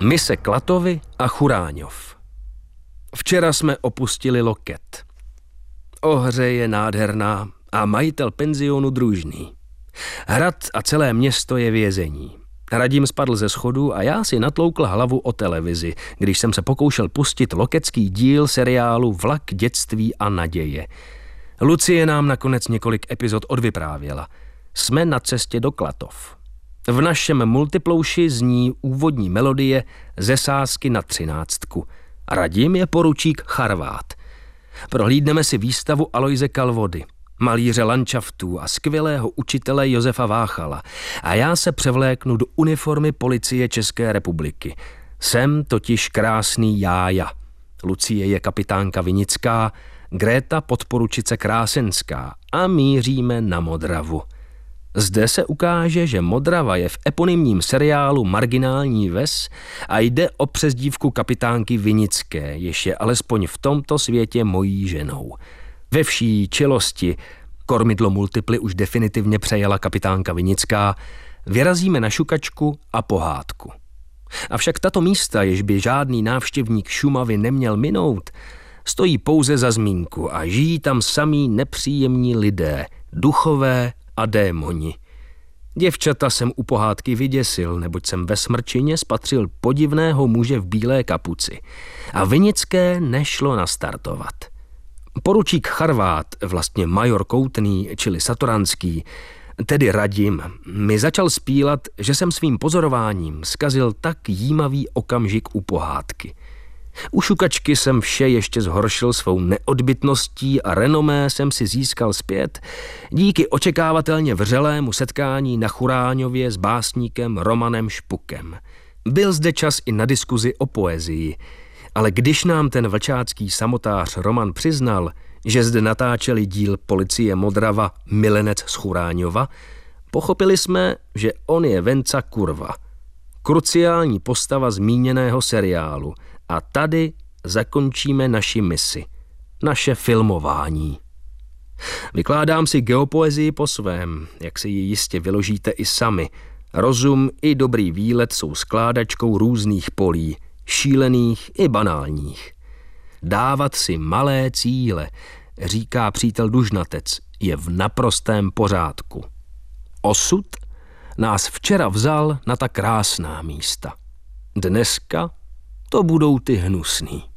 Mise Klatovy a Churáňov. Včera jsme opustili Loket. Ohře je nádherná a majitel penzionu družný. Hrad a celé město je vězení. Radim spadl ze schodu a já si natloukl hlavu o televizi, když jsem se pokoušel pustit loketský díl seriálu Vlak dětství a naděje. Lucie nám nakonec několik epizod odvyprávěla. Jsme na cestě do Klatov. V našem multiplouši zní úvodní melodie ze sázky na 13. Radim je poručík Charvát. Prohlídneme si výstavu Aloise Kalvody, malíře landšaftů a skvělého učitele Josefa Váchala a já se převléknu do uniformy policie České republiky. Jsem totiž krásný Jája. Lucie je kapitánka Vinická, Gréta podporučice Krásenská a míříme na Modravu. Zde se ukáže, že Modrava je v eponymním seriálu Marginální ves a jde o přezdívku kapitánky Vinické, jež je alespoň v tomto světě mojí ženou. Ve vší čilosti, kormidlo multiply už definitivně přejela kapitánka Vinická, vyrazíme na Šukačku a pohádku. Avšak tato místa, jež by žádný návštěvník Šumavy neměl minout, stojí pouze za zmínku a žijí tam samí nepříjemní lidé, duchové a démoni. Děvčata jsem u pohádky vyděsil, neboť jsem ve Smrčině spatřil podivného muže v bílé kapuci a Vinické nešlo nastartovat. Poručík Charvát, vlastně major Koutný, čili Satoranský, tedy Radim, mi začal spílat, že jsem svým pozorováním zkazil tak jímavý okamžik u pohádky. U Šukačky jsem vše ještě zhoršil svou neodbytností a renomé jsem si získal zpět díky očekávatelně vřelému setkání na Churáňově s básníkem Romanem Špukem. Byl zde čas i na diskuzi o poezii, ale když nám ten vlčácký samotář Roman přiznal, že zde natáčeli díl Policie Modrava Milenec z Churáňova, pochopili jsme, že on je Venca Kurva, kruciální postava zmíněného seriálu, a tady zakončíme naši misi, naše filmování. Vykládám si geopoezii po svém, jak si ji jistě vyložíte i sami. Rozum i dobrý výlet jsou skládačkou různých polí, šílených i banálních. Dávat si malé cíle, říká přítel Dužnatec, je v naprostém pořádku. Osud nás včera vzal na ta krásná místa. Dneska to budou ty hnusný.